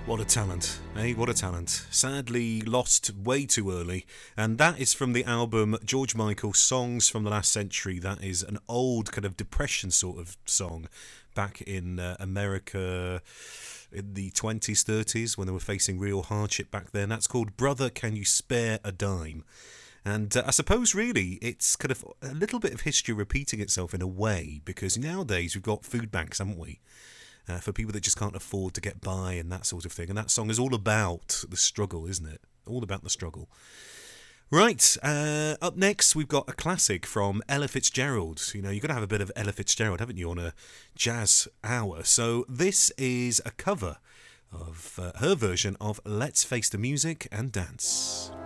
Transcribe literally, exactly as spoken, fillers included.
What a talent, eh? What a talent. Sadly lost way too early. And that is from the album George Michael, Songs from the Last Century. That is an old kind of depression sort of song back in uh, America in the twenties, thirties, when they were facing real hardship back then. That's called Brother, Can You Spare a Dime? And uh, I suppose really it's kind of a little bit of history repeating itself in a way, because nowadays we've got food banks, haven't we? Uh, for people that just can't afford to get by and that sort of thing. And that song is all about the struggle, isn't it? All about the struggle. Right, uh, up next we've got a classic from Ella Fitzgerald. You know, you've got to have a bit of Ella Fitzgerald, haven't you, on a jazz hour. So this is a cover of uh, her version of Let's Face the Music and Dance.